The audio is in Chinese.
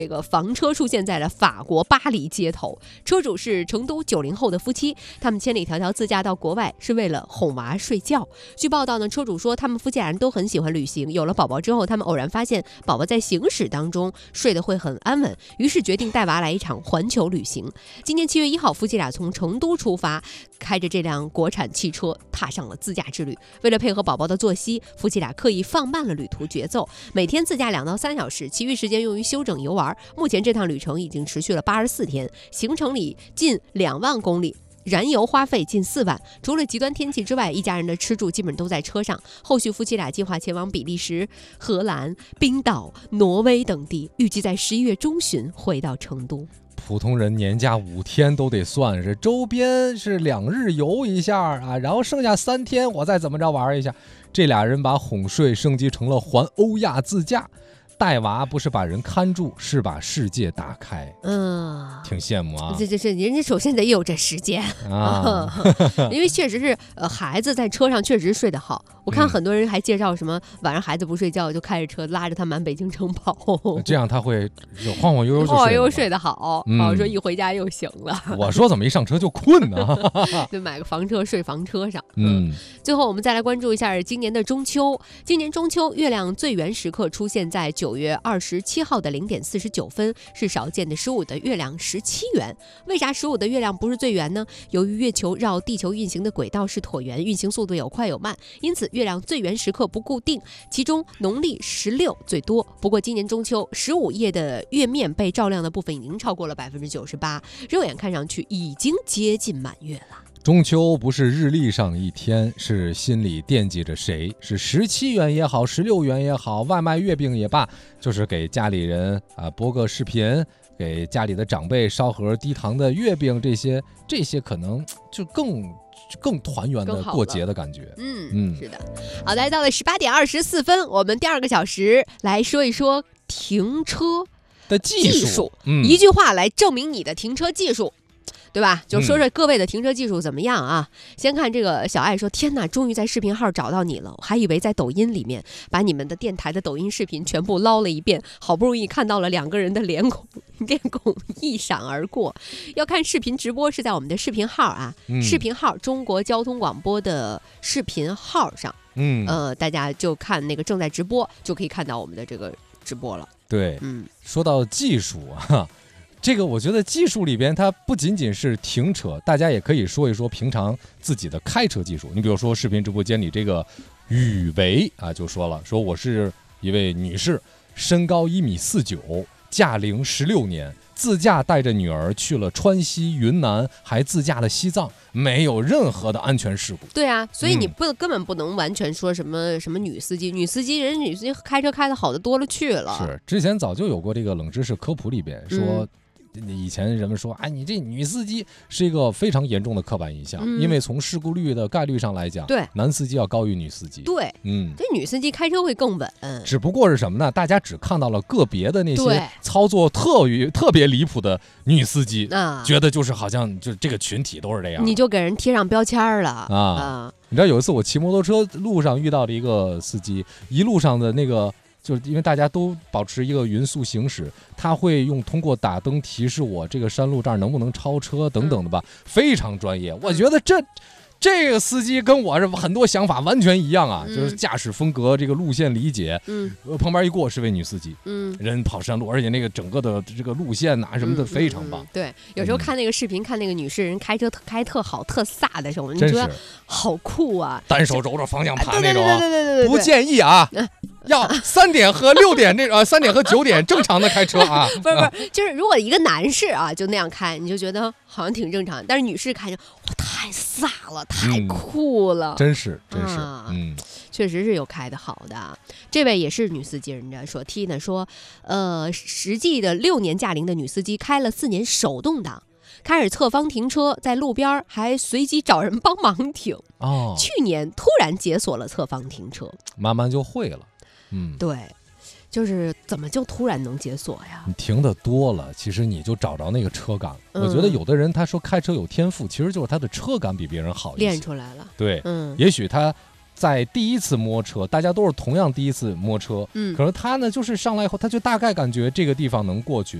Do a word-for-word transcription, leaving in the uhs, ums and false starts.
这个房车出现在了法国巴黎街头，车主是成都九零后的夫妻，他们千里迢迢自驾到国外是为了哄娃睡觉。据报道呢，车主说他们夫妻俩人都很喜欢旅行，有了宝宝之后，他们偶然发现宝宝在行驶当中睡得会很安稳，于是决定带娃来一场环球旅行。今年七月一号，夫妻俩从成都出发，开着这辆国产汽车踏上了自驾之旅。为了配合宝宝的作息，夫妻俩刻意放慢了旅途节奏，每天自驾两到三小时，其余时间用于休整游玩。目前这趟旅程已经持续了八十四天，行程里近两万公里，燃油花费近四万。除了极端天气之外，一家人的吃住基本都在车上。后续夫妻俩计划前往比利时、荷兰、冰岛、挪威等地，预计在十一月中旬回到成都。 普通人年假五天都得算是周边是两日游一下啊，然后剩下三天我再怎么着玩一下。这俩人把哄睡升级成了环欧亚自驾。带娃不是把人看住，是把世界打开。 嗯， 挺羡慕啊。 这这这，人家首先得有这时间啊，因为确实是呃，孩子在车上确实睡得好。我看很多人还介绍什么晚上孩子不睡觉就开着车拉着他满北京城跑， 这样他会晃晃悠悠就睡， 晃晃悠悠睡得好。 嗯、 好说一回家又醒了。 我说怎么一上车就困呢？ 就买个房车睡房车上。 嗯， 嗯最后我们再来关注一下今年的中秋。今年中秋月亮最圆时刻出现在九月二十七号的零点四十九分，是少见的十五的月亮十七圆。为啥十五的月亮不是最圆呢？由于月球绕地球运行的轨道是椭圆，运行速度有快有慢，因此月亮最圆时刻不固定，其中农历十六最多。不过今年中秋十五夜的月面被照亮的部分已经超过了百分之九十八，肉眼看上去已经接近满月了。 中秋不是日历上一天，是心里惦记着谁，是十七元也好，十六元也好，外卖月饼也罢，就是给家里人啊播个视频，给家里的长辈烧盒低糖的月饼，这些这些可能就更更团圆的过节的感觉。 嗯嗯， 是的。好，来到了十八点二十四分，我们第二个小时来说一说停车的技术， 技术嗯、 一句话来证明你的停车技术。对吧？就说说各位的停车技术怎么样啊？嗯、先看这个小爱说：“天哪，终于在视频号找到你了！我还以为在抖音里面把你们的电台的抖音视频全部捞了一遍，好不容易看到了两个人的脸孔，脸孔一闪而过。要看视频直播是在我们的视频号啊，嗯、视频号中国交通广播的视频号上， 嗯， 呃，大家就看那个正在直播，就可以看到我们的这个直播了。 对， 嗯， 说到技术啊。”这个我觉得技术里边它不仅仅是停车，大家也可以说一说平常自己的开车技术。你比如说视频直播间里这个雨维啊，就说了，说我是一位女士，身高一米四九，驾龄十六年，自驾带着女儿去了川西、云南，还自驾了西藏，没有任何的安全事故。 对啊，所以你不、嗯、根本不能完全说什么什么女司机，女司机人女司机开车开的好的多了去了。 是，之前早就有过这个冷知识科普里边说。嗯以前人们说，哎，你这女司机是一个非常严重的刻板印象，嗯、因为从事故率的概率上来讲， 对， 男司机要高于女司机。 对， 嗯， 这女司机开车会更稳。 只不过是什么呢？大家只看到了个别的那些操作特别特别离谱的女司机，啊、觉得就是好像就这个群体都是这样， 你就给人贴上标签了啊。 啊你知道有一次我骑摩托车路上遇到了一个司机，一路上的那个。就是因为大家都保持一个匀速行驶，他会用通过打灯提示我这个山路这儿能不能超车等等的吧，非常专业。我觉得这这个司机跟我是很多想法完全一样啊，嗯、就是驾驶风格、这个路线理解。嗯，旁边一过是位女司机，嗯，人跑山路，而且那个整个的这个路线呐、啊、什么的非常棒。 嗯嗯嗯、对，有时候看那个视频，嗯、看那个女士人开车特开特好、特飒的时候，你觉得好酷啊！ 单手揉着方向盘那种， 对对对对对对， 不建议啊。嗯要三点和六点这呃三点和九点正常的开车啊， 不是不是，就是如果一个男士啊就那样开，你就觉得好像挺正常，但是女士开就哇太飒了，太酷了， 嗯、真是真是， 啊、 嗯， 确实是有开的好的。这位也是女司机，人家说 T 呢说，呃，实际的六年驾龄的女司机开了四年手动挡。开始侧方停车，在路边还随机找人帮忙停。哦，去年突然解锁了侧方停车， 慢慢就会了。嗯， 对，就是怎么就突然能解锁呀？ 你停的多了，其实你就找着那个车感。嗯、我觉得有的人他说开车有天赋，其实就是他的车感比别人好一些， 练出来了。 对，嗯，也许他在第一次摸车，大家都是同样第一次摸车， 嗯， 可是他呢，就是上来以后，他就大概感觉这个地方能过去，